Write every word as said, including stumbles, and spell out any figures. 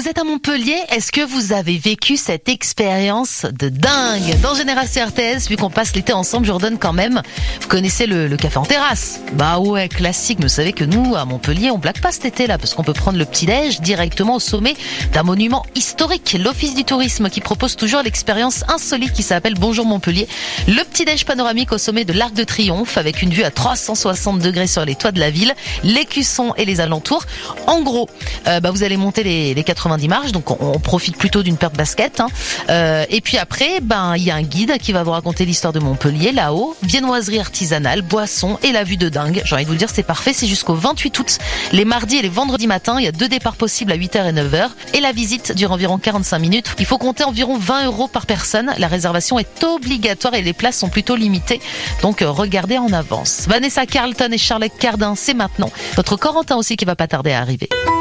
êtes à Montpellier, est-ce que vous avez vécu cette expérience de dingue? Dans Génération R T S, vu qu'on passe l'été ensemble, je redonne quand même. Vous connaissez le, le café en terrasse? Bah ouais, classique. Mais vous savez que nous, à Montpellier, on blague pas cet été-là, parce qu'on peut prendre le petit-déj directement au sommet d'un monument historique. L'Office du tourisme qui propose toujours l'expérience insolite qui s'appelle Bonjour Montpellier. Le petit-déj panoramique au sommet de l'Arc de Triomphe, avec une vue à trois cent soixante degrés sur les toits de la ville, l'Écusson et les alentours. En gros, euh, bah vous allez monter les, les quatre-vingt-dix marches, donc on, on profite plutôt d'une paire de baskets. Hein. Euh, et puis après, ben il y a un guide qui va vous raconter l'histoire de Montpellier là-haut, viennoiserie artisanale, boissons et la vue de dingue. J'ai envie de vous le dire, c'est parfait. C'est jusqu'au vingt-huit août, les mardis et les vendredis matins. Il y a deux départs possibles à huit heures et neuf heures. Et la visite dure environ quarante-cinq minutes. Il faut compter environ vingt euros par personne. La réservation est obligatoire et les places sont plutôt limitées. Donc euh, regardez en avance. Vanessa Carlton et Charlotte Cardin, c'est maintenant. Notre Corentin aussi qui va pas tarder à arriver.